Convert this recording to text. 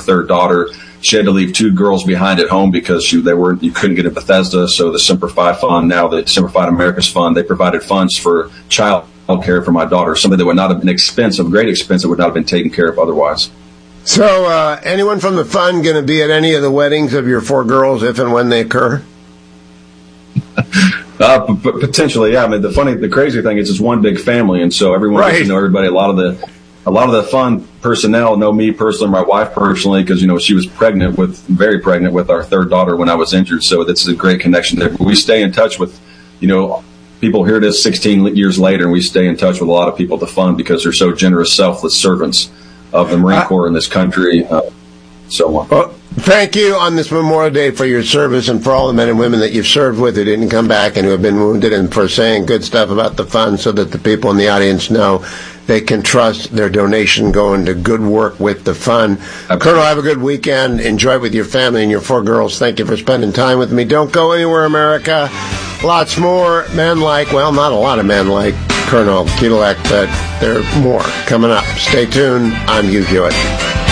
third daughter. She had to leave 2 girls behind at home because you couldn't get a Bethesda. So the Semper Fi Fund, now the Semper Fi Americas Fund, they provided funds for child care for my daughter, something that would not have been expensive, great expense that would not have been taken care of otherwise. So anyone from the fund going to be at any of the weddings of your 4 girls if and when they occur? Potentially, yeah. I mean, the crazy thing is it's one big family, and so everyone gets to know everybody. A lot of the fund personnel know me personally, my wife personally, because she was very pregnant with our third daughter when I was injured. So this is a great connection there. But we stay in touch with, people hear this 16 years later, and we stay in touch with a lot of people at the fund because they're so generous, selfless servants of the Marine Corps in this country. So on. Well, thank you on this Memorial Day for your service and for all the men and women that you've served with who didn't come back and who have been wounded, and for saying good stuff about the fund so that the people in the audience know they can trust their donation going to good work with the fund. Colonel, have a good weekend. Enjoy it with your family and your 4 girls. Thank you for spending time with me. Don't go anywhere, America. Lots more men like, well, not a lot of men like Colonel Ketelec, but there are more coming up. Stay tuned. I'm Hugh Hewitt.